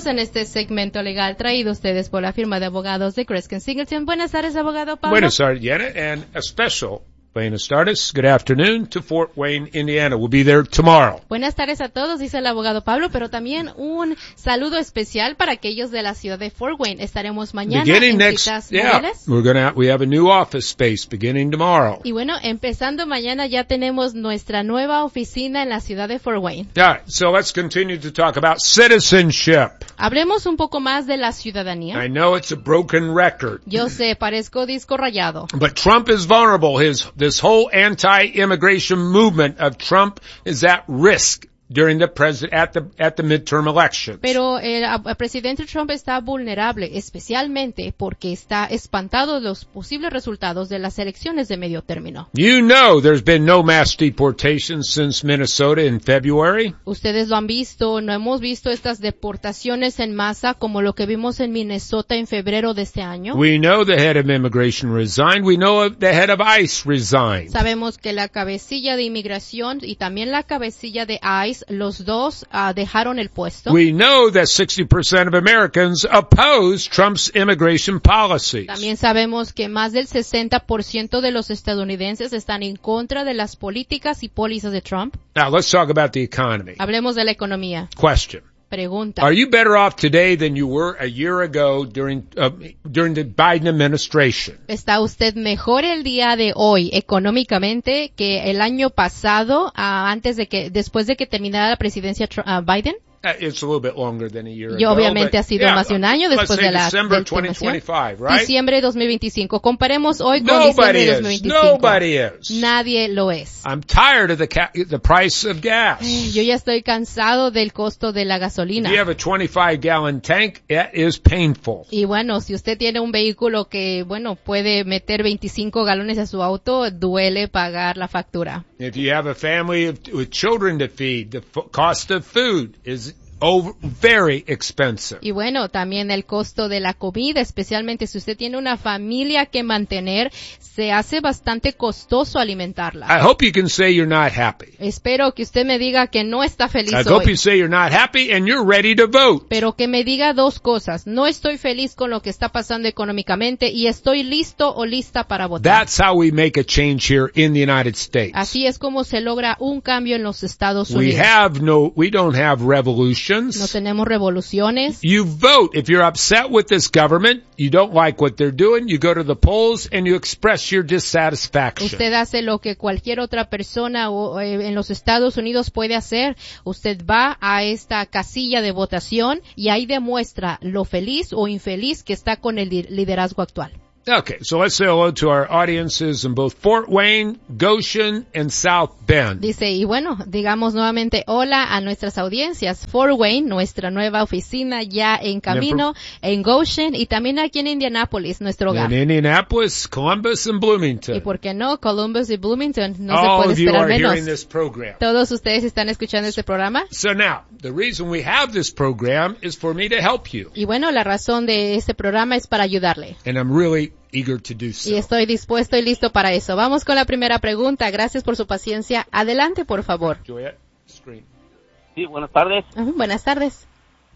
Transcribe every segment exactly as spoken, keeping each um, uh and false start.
en este segmento legal traído a ustedes por la firma de abogados de Kreskin Singleton. Buenas tardes, abogado Pablo. Buenas tardes, Yana, and a special Buenas tardes. Good afternoon to Fort Wayne, Indiana. We'll be there tomorrow. Buenas tardes a todos, dice el abogado Pablo, pero también un saludo especial para aquellos de la ciudad de Fort Wayne. Estaremos mañana beginning en next, citas yeah, móviles. we're gonna, we have a new office space beginning tomorrow. Y bueno, empezando mañana ya tenemos nuestra nueva oficina en la ciudad de Fort Wayne. All right, so let's continue to talk about citizenship. Hablemos un poco más de la ciudadanía. I know it's a broken record. Yo sé, parezco disco rayado. But Trump is vulnerable. His, this whole anti-immigration movement of Trump is at risk during the president, at the, at the midterm elections. Pero el, el presidente Trump está vulnerable, especialmente porque está espantado de los posibles resultados de las elecciones de medio término. You know there's been no mass deportations since Minnesota in February. Ustedes lo han visto, no hemos visto estas deportaciones en masa como lo que vimos en Minnesota en febrero de este año. We know the head of immigration resigned. We know the head of ICE resigned. Sabemos que la cabecilla de inmigración y también la cabecilla de ICE, los dos uh, dejaron el puesto. We know that sixty percent of Americans oppose Trump's immigration policies. También sabemos que más del sesenta por ciento de los estadounidenses están en contra de las políticas y pólizas de Trump. Now let's talk about the economy. Hablemos de la economía. Question. Pregunta. Are you better off today than you were a year ago during uh, during the Biden administration? ¿Está usted mejor el día de hoy económicamente que el año pasado, uh, antes de que, después de que terminara la presidencia uh, Biden? Uh, it's a little bit longer than a year Y ago. obviamente but, ha sido yeah, más de un año let's después say de la December del twenty twenty-five, right? Diciembre dos mil veinticinco. Comparemos hoy con Nobody diciembre de is. dos mil veinticinco. Nobody is. Nadie lo es. I'm tired of the ca- the price of gas. Yo ya estoy cansado del costo de la gasolina. If you have a twenty-five gallon tank, it is painful. Y bueno, si usted tiene un vehículo que, bueno, puede meter veinticinco galones a su auto, duele pagar la factura. If you have a family of, with children to feed, the f- cost of food is over, very expensive. Y bueno, también el costo de la comida, especialmente si usted tiene una familia que mantener, se hace bastante costoso alimentarla. I hope you can say you're not happy. Espero que usted me diga que no está feliz I hope hoy. you say you're not happy and you're ready to vote. Pero que me diga dos cosas. No estoy feliz con lo que está pasando económicamente y estoy listo o lista para votar. That's how we make a change here in the United States. Así es como se logra un cambio en los Estados We Unidos. have no, we don't have revolutions. No tenemos revoluciones. You vote. If you're upset with this government, you don't like what they're doing, you go to the polls and you express your dissatisfaction. Usted hace lo que cualquier otra persona o, eh, en los Estados Unidos puede hacer. Usted va a esta casilla de votación y ahí demuestra lo feliz o infeliz que está con el li- liderazgo actual. Okay, so let's say hello to our audiences in both Fort Wayne, Goshen, and South Bend. Dice, y bueno, digamos nuevamente hola a nuestras audiencias. Fort Wayne, nuestra nueva oficina ya en camino, en Goshen y también aquí en Indianapolis, nuestro hogar. In Indianapolis, Columbus, and Bloomington. Y por qué no, Columbus y Bloomington, no All se puede of you esperar are menos. hearing this program. Todos ustedes están escuchando este programa. So now, the reason we have this program is for me to help you. Y bueno, la razón de este programa es para ayudarle. And I'm really eager to do so. Y estoy dispuesto y listo para eso. Vamos con la primera pregunta. Gracias por su paciencia. Adelante, por favor. Juliet, screen. Sí, buenas tardes. Uh, buenas tardes.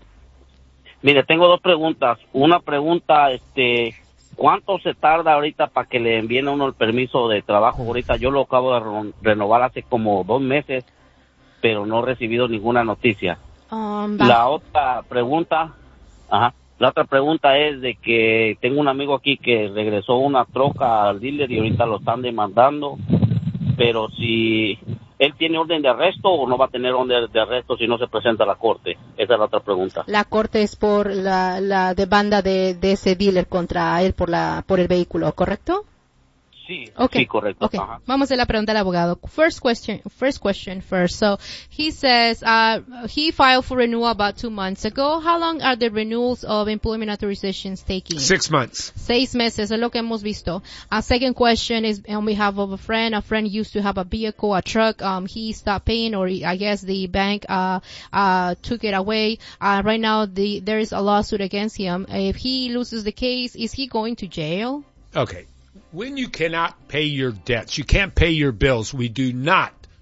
Mire, tengo dos preguntas. Una pregunta, este, ¿cuánto se tarda ahorita para que le envíen a uno el permiso de trabajo? Ahorita yo lo acabo de re- renovar hace como dos meses, pero no he recibido ninguna noticia. Um, va- La otra pregunta, ajá, la otra pregunta es de que tengo un amigo aquí que regresó una troca al dealer y ahorita lo están demandando, pero si él tiene orden de arresto o no va a tener orden de arresto si no se presenta a la corte. Esa es la otra pregunta. La corte es por la, la demanda de, de ese dealer contra él por la por el vehículo, ¿correcto? Sí, Okay. sí, correcto. Okay. Ajá. Vamos a la pregunta del abogado. First question, first question first. So he says uh, he filed for renewal about two months ago. How long are the renewals of employment authorizations taking? Six months. Seis meses es lo que hemos visto. Our second question is on behalf of a friend. A friend used to have a vehicle, a truck. Um, he stopped paying, or I guess the bank uh uh took it away. Uh, right now, the there is a lawsuit against him. If he loses the case, is he going to jail? Okay. When you cannot pay your debts, you can't pay your bills, we do not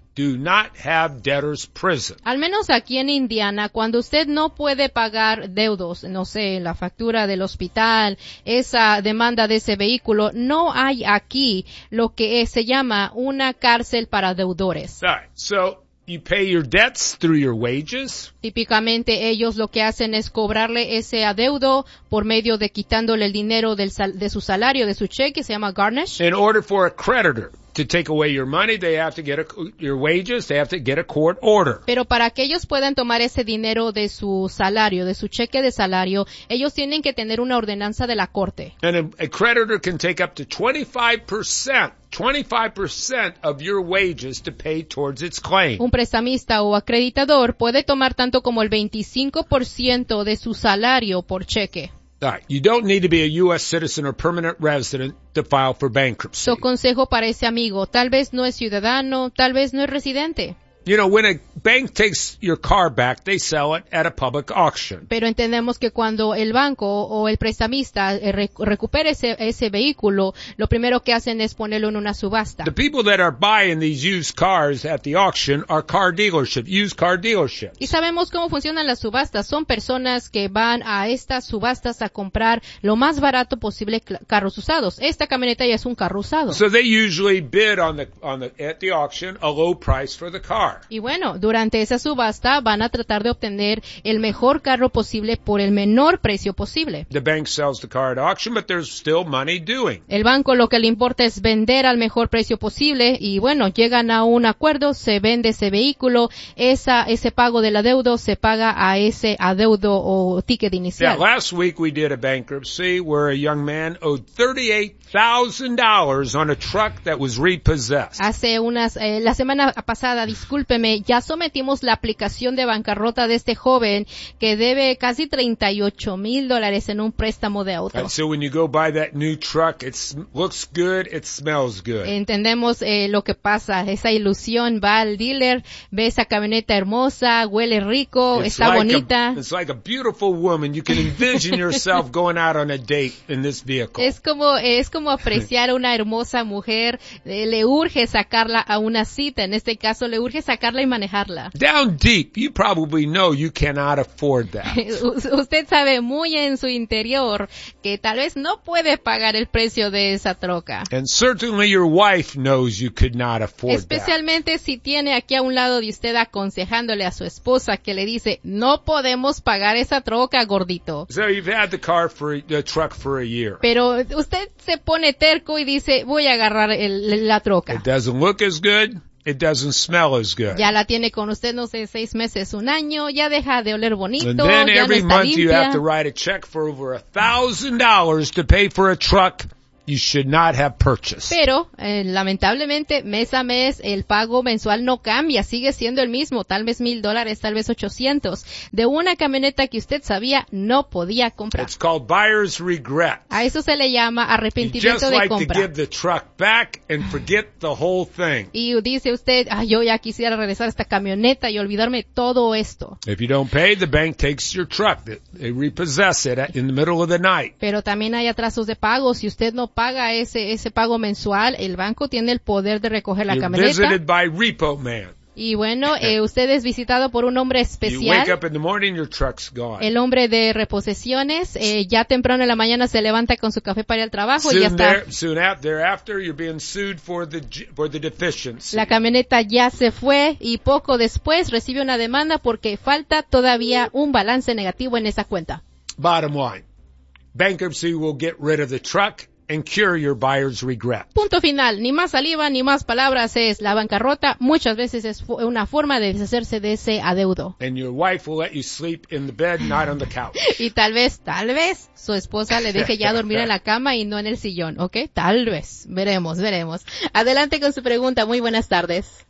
do not have debtor's prison. Al menos aquí en Indiana, cuando usted no puede pagar deudos, no sé, la factura del hospital, esa demanda de ese vehículo, no hay aquí lo que es, se llama una cárcel para deudores. All right, so you pay your debts through your wages. Típicamente ellos lo que hacen es cobrarle ese adeudo por medio de quitándole el dinero del sal, de su salario, de su cheque, se llama garnish. In order for a creditor to take away your money, they have to get a, your wages, they have to get a court order. Pero para que ellos puedan tomar ese dinero de su salario, de su cheque de salario, ellos tienen que tener una ordenanza de la corte. And a, a creditor can take up to twenty-five percent, twenty-five percent of your wages to pay towards its claim. Un prestamista o acreditador puede tomar tanto como el veinticinco por ciento de su salario por cheque. All right. You don't need to be a U S citizen or permanent resident to file for bankruptcy. So, consejo para ese amigo, tal vez no es ciudadano, tal vez no es residente. You know, when a bank takes your car back, they sell it at a public auction. Pero entendemos que cuando el banco o el prestamista eh, rec- recupera ese, ese vehículo, lo primero que hacen es ponerlo en una subasta. The people that are buying these used cars at the auction are car dealerships, used car dealerships. Y sabemos cómo funcionan las subastas. Son personas que van a estas subastas a comprar lo más barato posible cl- carros usados. Esta camioneta ya es un carro usado. So they usually bid on the, on the, at the auction a low price for the car. Y bueno, durante esa subasta van a tratar de obtener el mejor carro posible por el menor precio posible. The bank sells the car at auction, but there's still money due. El banco lo que le importa es vender al mejor precio posible y bueno, llegan a un acuerdo, se vende ese vehículo, esa, ese pago del adeudo se paga a ese adeudo o ticket inicial. Yeah, last week we did a bankruptcy where a young man owed thirty-eight thousand dollars on a truck that was repossessed. Hace unas, eh, la semana pasada, discúlpeme, ya sometimos la aplicación de bancarrota de este joven que debe casi treinta y ocho mil dólares en un préstamo de auto. And so when you go buy that new truck, it looks good, it smells good. Entendemos eh, lo que pasa, esa ilusión, va al dealer, ve esa camioneta hermosa, huele rico, It's está like bonita. A, it's like a beautiful woman. You can envision yourself going out on a date in this vehicle. Es como, es como apreciar a una hermosa mujer, eh, le urge sacarla a una cita, en este caso le urge sacarla y manejarla. Down deep, you probably know you cannot afford that. Usted sabe muy en su interior que tal vez no puede pagar el precio de esa troca. And certainly your wife knows you could not afford Especialmente si tiene aquí a un lado de usted aconsejándole a su esposa que le dice, no podemos pagar esa troca, gordito. that. So you've had the car for the truck for a year. Pero usted se pone terco y dice, voy a agarrar el, la troca. It doesn't look as good. It doesn't smell as good. Ya la tiene con usted, no sé, seis meses, un año, ya deja de oler bonito, And then ya no every está month you have to limpia. write a check for over a thousand dollars to pay for a truck you should not have purchased. Pero, eh, lamentablemente, mes a mes, el pago mensual no cambia, sigue siendo el mismo, tal vez mil dólares, tal vez ochocientos, de una camioneta que usted sabía no podía comprar. It's called buyer's regret. A eso se le llama You just arrepentimiento de like to compra. give the truck back and forget the whole thing. Y dice usted, ah, yo ya quisiera regresar a esta camioneta y olvidarme todo esto. If you don't pay, the bank takes your truck. They- They repossess it in the middle of the night. Pero también hay atrasos de pago. Si usted no paga ese, ese pago mensual, el banco tiene el poder de recoger la You're camioneta. visited by Repo Man. Y bueno, eh, usted es visitado por un hombre You wake especial. up in the morning, your truck's gone. El hombre de reposesiones, eh, ya temprano en la mañana se levanta con su café para ir al trabajo y ya Soon, está. there, soon out, thereafter, you're being sued for the j- for the deficiency. La camioneta ya se fue y poco después recibe una demanda porque falta todavía un balance negativo en esa cuenta. Bottom line, bankruptcy will get rid of the truck and cure your buyer's regret. Punto final. Ni más saliva ni más palabras. Es la bancarrota. Muchas veces es fu- una forma de deshacerse de ese adeudo. And your wife will let you sleep in the bed, not on the couch. Y tal vez, tal vez, su esposa le deje ya dormir en la cama y no en el sillón, ¿ok? Tal vez. Veremos, veremos. Adelante con su pregunta. Muy buenas tardes.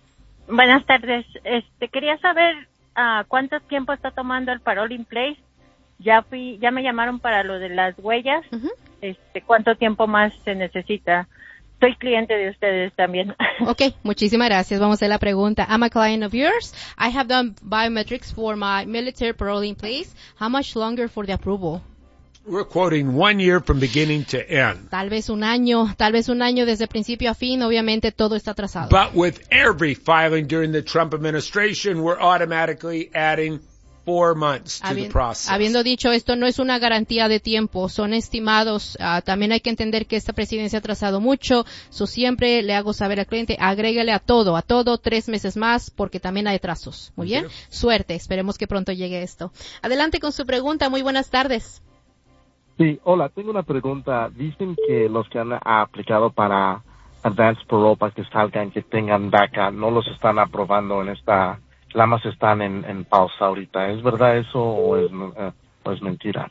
Buenas tardes. Este, quería saber ah, cuánto tiempo está tomando el parole in place. Ya fui, ya me llamaron para lo de las huellas. Ujú. Este, ¿cuánto tiempo más se necesita? Soy cliente de ustedes también. Ok, muchísimas gracias. Vamos a hacer la pregunta. I'm a client of yours. I have done biometrics for my military parole in place. How much longer for the approval? We're quoting one year from beginning to end. Tal vez un año, tal vez un año desde principio a fin, obviamente todo está atrasado. But with every filing during the Trump administration, we're automatically adding four months to Habi- the process. Habiendo dicho esto, no es una garantía de tiempo, son estimados. Uh, también hay que entender que esta presidencia ha atrasado mucho. So siempre le hago saber al cliente, agrégale a todo, a todo tres meses más, porque también hay atrasos. Muy bien. Okay. Suerte. Esperemos que pronto llegue esto. Adelante con su pregunta. Muy buenas tardes. Sí, hola, tengo una pregunta. Dicen que los que han aplicado para Advance Parole para que salgan, que tengan DACA, no los están aprobando en esta, nada más están en, en pausa ahorita. ¿Es verdad eso o es, eh, o es mentira?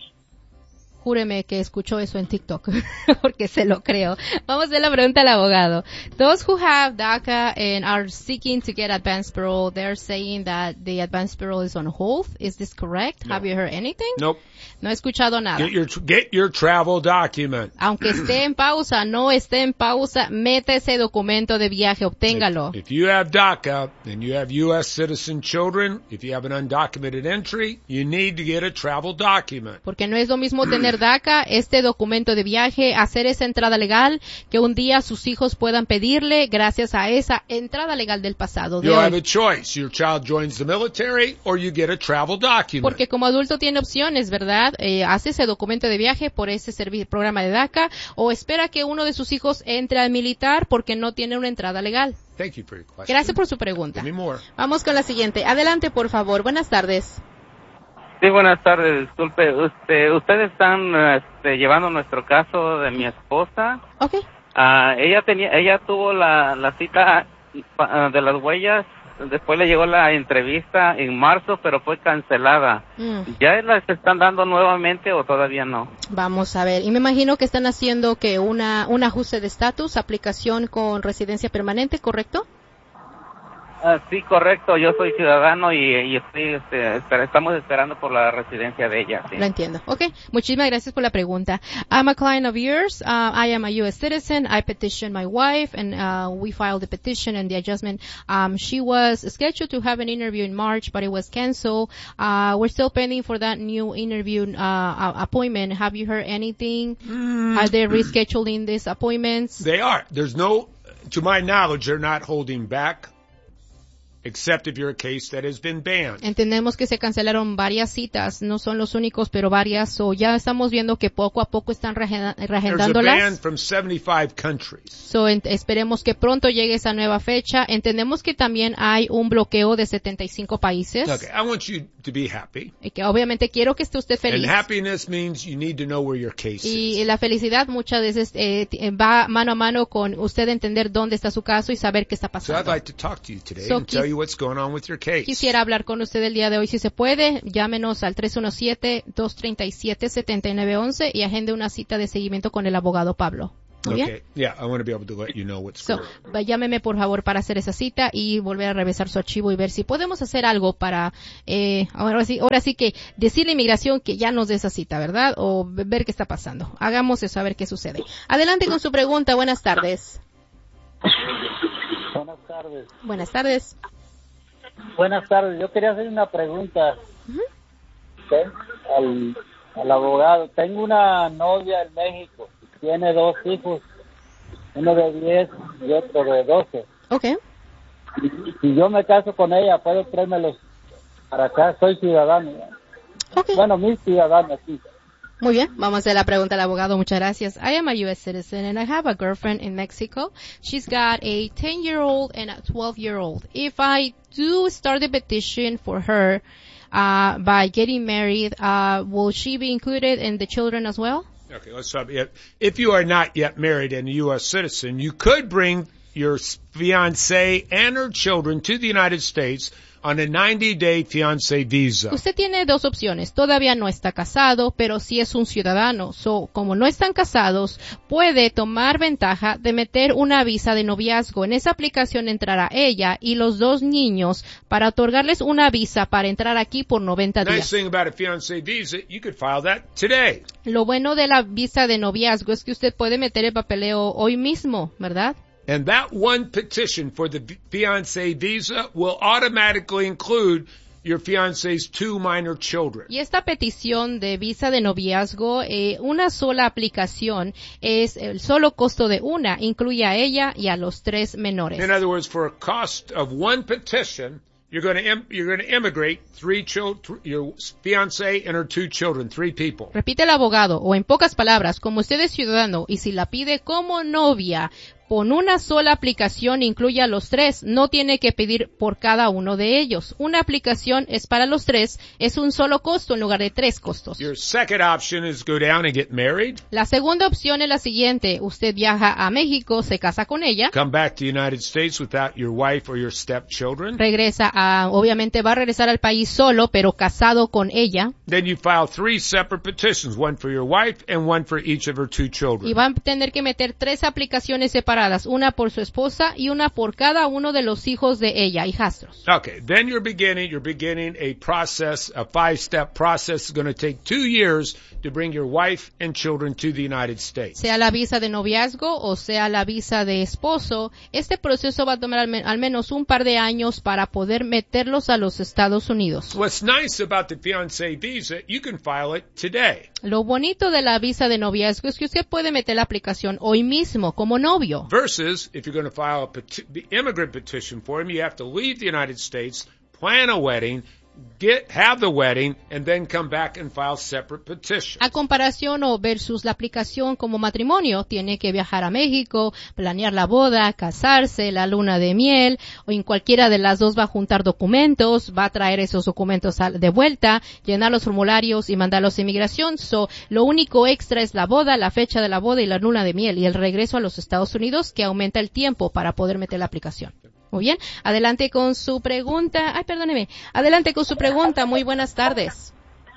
Júreme que escuchó eso en TikTok, porque se lo creo. Vamos a hacer la pregunta al abogado. Those who have DACA and are seeking to get advance parole, they're saying that the advance parole is on hold. Is this correct? No. Have you heard anything? Nope. No he escuchado nada. Get your, get your travel document. Aunque esté en pausa, no esté en pausa, mete ese documento de viaje, obténgalo. If, if you have DACA and you have U S citizen children, if you have an undocumented entry, you need to get a travel document. Porque no es lo mismo tener DACA, este documento de viaje, hacer esa entrada legal, que un día sus hijos puedan pedirle gracias a esa entrada legal del pasado. De You hoy. have a choice. Your child joins the military or you get a travel document. Porque como adulto tiene opciones, ¿verdad? Eh, hace ese documento de viaje por ese servi- programa de DACA o espera que uno de sus hijos entre al militar porque no tiene una entrada legal. Thank you for your question. Gracias por su pregunta. Give me more. Vamos con la siguiente. Adelante, por favor. Buenas tardes. Sí, buenas tardes. Disculpe, usted, ustedes están este, llevando nuestro caso de mi esposa. Ok. Ah, ella tenía, ella tuvo la, la cita ah, de las huellas. Después le llegó la entrevista en marzo, pero fue cancelada. Mm. ¿Ya las están dando nuevamente o todavía no? Vamos a ver. Y me imagino que están haciendo que una un ajuste de estatus, aplicación con residencia permanente, ¿correcto? Ah, sí, correcto. Yo soy ciudadano y, y estoy, este, esper- estamos esperando por la residencia de ella. Sí. Lo entiendo. Okay. Muchísimas gracias por la pregunta. I'm a client of yours. Uh, I am a U S citizen. I petitioned my wife and uh, we filed the petition and the adjustment. Um, she was scheduled to have an interview in March, but it was canceled. Uh, we're still pending for that new interview uh, appointment. Have you heard anything? Mm. Are they rescheduling these appointments? They are. There's no, to my knowledge, they're not holding back, except if you're a case that has been banned. Entendemos que se cancelaron varias citas, no son los únicos, pero varias, o ya estamos viendo que poco a poco están reagenda- There's a ban reagendándolas. from seventy-five countries. So, en- esperemos que pronto llegue esa nueva fecha. Entendemos que también hay un bloqueo de setenta y cinco países. Okay, I want you to be happy. Y que obviamente quiero que esté usted And feliz. happiness means you need to know where your case Y is. la felicidad muchas veces eh, t- va mano a mano con usted entender dónde está su caso y saber qué está So I'd pasando. like to talk to you today So and tell quis- you what's going on with your case. Quisiera hablar con usted el día de hoy si se puede. Llámenos al tres uno siete, dos tres siete, siete nueve uno uno y agende una cita de seguimiento con el abogado Pablo. Muy bien. Okay, yeah, I want to be able to let you know what's So, going on. va- llámeme por favor para hacer esa cita y volver a revisar su archivo y ver si podemos hacer algo para, eh, ahora sí, ahora sí que decirle a inmigración que ya nos dé esa cita, ¿verdad? O ve- ver qué está pasando. Hagamos eso, a ver qué sucede. Adelante con su pregunta. Buenas tardes. Buenas tardes. Buenas tardes. Buenas tardes. Yo quería hacer una pregunta Ujú. ¿sí? al, al abogado. Tengo una novia en México. Tiene dos hijos, uno de diez y otro de doce. Okay. Y si yo me caso con ella, puedo traérmelos para acá. Soy ciudadano. Okay. Bueno, mi ciudadano, sí. Muy bien, vamos a hacer la pregunta al abogado. Muchas gracias. I am a U S citizen and I have a girlfriend in Mexico. She's got a ten-year-old and a twelve-year-old. If I do start the petition for her uh, by getting married, uh, will she be included in the children as well? Okay, let's stop. If if you are not yet married and a U S citizen, you could bring your fiancée and her children to the United States on a ninety-day fiancé visa. Usted tiene dos opciones. Todavía no está casado, pero sí es un ciudadano. So, como no están casados, puede tomar ventaja de meter una visa de noviazgo. En esa aplicación entrará ella y los dos niños para otorgarles una visa para entrar aquí por noventa Nice días. thing about a fiancé visa, you could file that today. Lo bueno de la visa de noviazgo es que usted puede meter el papeleo hoy mismo, ¿verdad? And that one petition for the fiancé visa will automatically include your fiance's two minor children. Y esta petición de visa de noviazgo, eh, una sola aplicación es el solo costo de una, incluye a ella y a los tres menores. In other words, for a cost of one petition, you're going to im- you're going to immigrate three children, your fiance and her two children, three people. Repite el abogado, o en pocas palabras, como usted es ciudadano y si la pide como novia, con una sola aplicación incluye a los tres, no tiene que pedir por cada uno de ellos. Una aplicación es para los tres, es un solo costo en lugar de tres costos. Your second option is go down and get married. La segunda opción es la siguiente, usted viaja a México, se casa con ella, Come back to the United States without your wife or your stepchildren. regresa a, obviamente va a regresar al país solo, pero casado con ella, Then you file three separate petitions, one for your wife and one for each of her two y children. va a tener que meter tres aplicaciones separadas, una por su esposa y una por cada uno de los hijos de ella, hijastros. Okay, then you're beginning, you're beginning a process, a five-step process. It's going to take two years to bring your wife and children to the United States. Sea la visa de noviazgo o sea la visa de esposo, este proceso va a tomar al, men- al menos un par de años para poder meterlos a los Estados Unidos. What's nice about the fiancé visa, you can file it today. Lo bonito de la visa de noviazgo es que usted puede meter la aplicación hoy mismo como novio. Versus, if you're going to file a peti- the immigrant petition for him, you have to leave the United States, plan a wedding, get, have the wedding, and then come back and file separate petitions. A comparación o versus la aplicación como matrimonio, tiene que viajar a México, planear la boda, casarse, la luna de miel, o en cualquiera de las dos va a juntar documentos, va a traer esos documentos al- de vuelta, llenar los formularios y mandarlos a inmigración. So, lo único extra es la boda, la fecha de la boda y la luna de miel y el regreso a los Estados Unidos, que aumenta el tiempo para poder meter la aplicación. Muy bien, adelante con su pregunta. Ay, perdóneme. Adelante con su pregunta. Muy buenas tardes.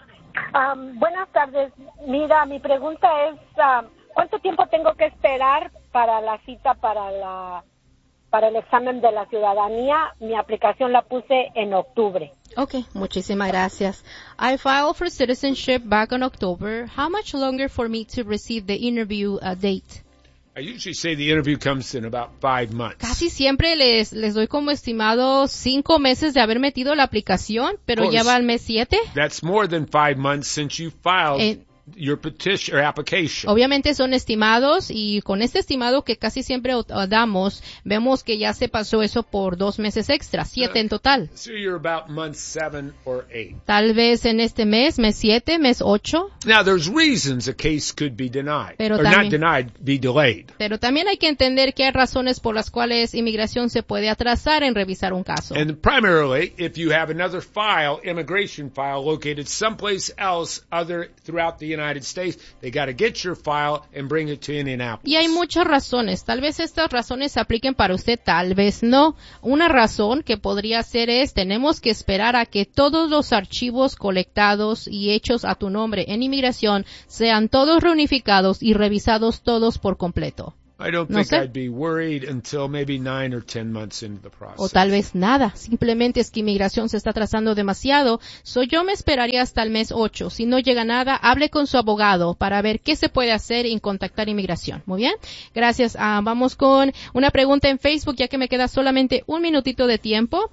Um, buenas tardes. Mira, mi pregunta es, um, ¿cuánto tiempo tengo que esperar para la cita para la para el examen de la ciudadanía? Mi aplicación la puse en octubre. Okay, muchísimas gracias. I filed for citizenship back in October. How much longer for me to receive the interview uh, date? I usually say the interview comes in about five months. Casi siempre les, les doy como estimado cinco meses de haber metido la aplicación, pero Course. ya va al mes siete. That's more than five months since you filed Eh, your petition or application. Obviamente son estimados y con este estimado que casi siempre o- o damos, vemos que ya se pasó eso por dos meses extra, siete en total. So you're about month seven or eight. Tal vez en este mes, mes siete, mes ocho, Now there's reasons a case could be denied. Pero or también- not denied, be delayed. pero también hay que entender que hay razones por las cuales inmigración se puede atrasar en revisar un caso. And primarily, if you have another file, immigration file, located someplace else other throughout the United States, they got to get your file and bring it to Indianapolis. Y hay muchas razones. Tal vez estas razones se apliquen para usted, tal vez no. Una razón que podría ser es, tenemos que esperar a que todos los archivos colectados y hechos a tu nombre en inmigración sean todos reunificados y revisados todos por completo. I don't No think sé. I'd be worried until maybe nine or ten months into the process. O tal vez nada. Simplemente es que inmigración se está atrasando demasiado. So yo me esperaría hasta el mes ocho. Si no llega nada, hable con su abogado para ver qué se puede hacer y contactar inmigración. Muy bien. Gracias. Ah, vamos con una pregunta en Facebook, ya que me queda solamente un minutito de tiempo.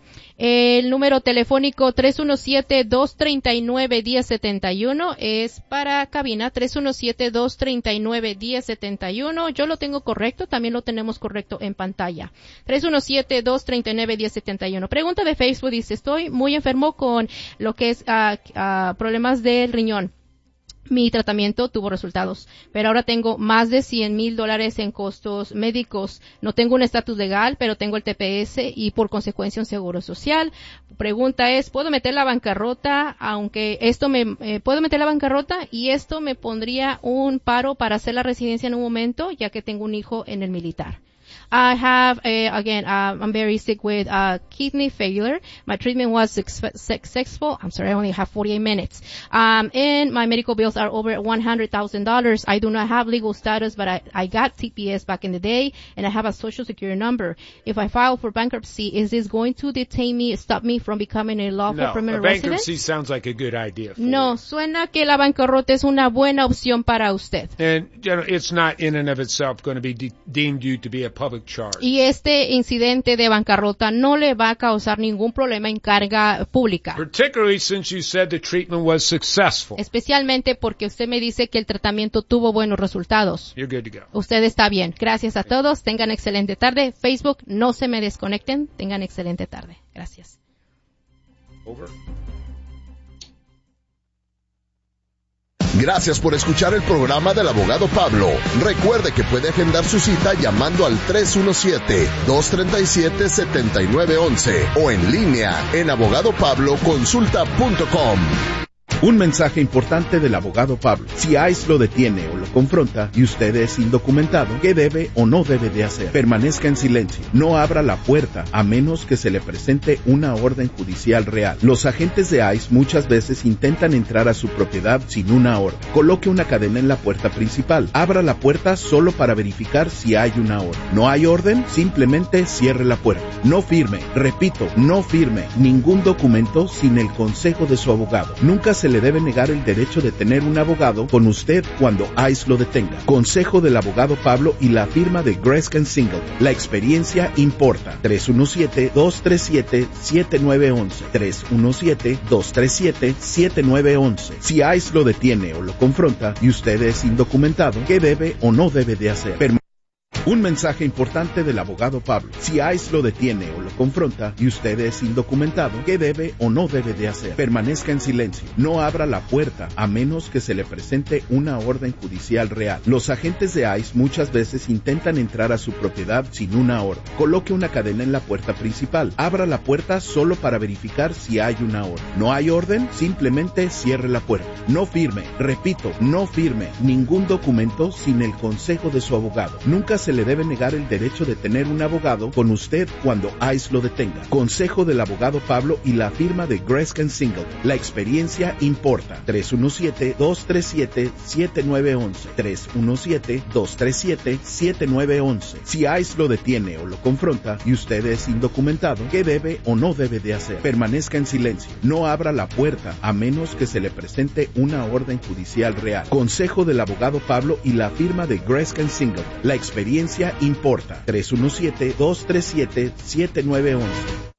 El número telefónico tres uno siete, dos tres nueve, uno cero siete uno es para cabina tres uno siete, dos tres nueve, uno cero siete uno. Yo lo tengo correcto, también lo tenemos correcto en pantalla. tres uno siete, dos tres nueve, uno cero siete uno. Pregunta de Facebook dice, estoy muy enfermo con lo que es ah, ah, problemas del riñón. Mi tratamiento tuvo resultados, pero ahora tengo más de cien mil dólares en costos médicos. No tengo un estatus legal, pero tengo el T P S y por consecuencia un seguro social. Pregunta es, ¿puedo meter la bancarrota? Aunque esto me, eh, ¿puedo meter la bancarrota? Y esto me pondría un paro para hacer la residencia en un momento, ya que tengo un hijo en el militar. I have, uh, again, uh, I'm very sick with uh, kidney failure. My treatment was suc- successful. I'm sorry, I only have forty-eight minutes. Um, and my medical bills are over one hundred thousand dollars. I do not have legal status, but I, I got T P S back in the day, and I have a social security number. If I file for bankruptcy, is this going to detain me, stop me from becoming a lawful No, a permanent resident? bankruptcy sounds like a good idea. For No, you. suena que la bancarrota es una buena opción para usted. And you know, it's not in and of itself going to be de- deemed you to be a public charge. Y este incidente de bancarrota no le va a causar ningún problema en carga pública. Particularly since you said the treatment was successful. Especialmente porque usted me dice que el tratamiento tuvo buenos resultados. You're good to go. Usted está bien. Gracias a todos. Tengan excelente tarde. Facebook, no se me desconecten. Tengan excelente tarde. Gracias. Over. Gracias por escuchar el programa del abogado Pablo. Recuerde que puede agendar su cita llamando al tres uno siete, dos tres siete, siete nueve uno uno o en línea en abogado pablo consulta punto com. Un mensaje importante del abogado Pablo. Si ICE lo detiene o lo confronta y usted es indocumentado, ¿qué debe o no debe de hacer? Permanezca en silencio. No abra la puerta a menos que se le presente una orden judicial real. Los agentes de ICE muchas veces intentan entrar a su propiedad sin una orden. Coloque una cadena en la puerta principal. Abra la puerta solo para verificar si hay una orden. ¿No hay orden? Simplemente cierre la puerta. No firme. Repito, no firme ningún documento sin el consejo de su abogado. Nunca se le debe negar el derecho de tener un abogado con usted cuando ICE lo detenga. Consejo del abogado Pablo y la firma de Greskin Singleton. La experiencia importa. tres uno siete, dos tres siete, siete nueve uno uno. tres uno siete, dos tres siete, siete nueve uno uno. Si ICE lo detiene o lo confronta y usted es indocumentado, ¿qué debe o no debe de hacer? Perm- Un mensaje importante del abogado Pablo. Si ICE lo detiene o lo confronta y usted es indocumentado, ¿qué debe o no debe de hacer? Permanezca en silencio. No abra la puerta a menos que se le presente una orden judicial real. Los agentes de ICE muchas veces intentan entrar a su propiedad sin una orden. Coloque una cadena en la puerta principal. Abra la puerta solo para verificar si hay una orden. ¿No hay orden? Simplemente cierre la puerta. No firme. Repito, no firme ningún documento sin el consejo de su abogado. Nunca se le debe negar el derecho de tener un abogado con usted cuando ICE lo detenga. Consejo del abogado Pablo y la firma de Greskin Singleton. La experiencia importa. tres uno siete, dos tres siete, siete nueve uno uno. tres uno siete, dos tres siete, siete nueve uno uno. Si ICE lo detiene o lo confronta y usted es indocumentado, ¿qué debe o no debe de hacer? Permanezca en silencio. No abra la puerta a menos que se le presente una orden judicial real. Consejo del abogado Pablo y la firma de Greskin Singleton. La experiencia importa. tres uno siete, dos tres siete, siete nueve uno uno.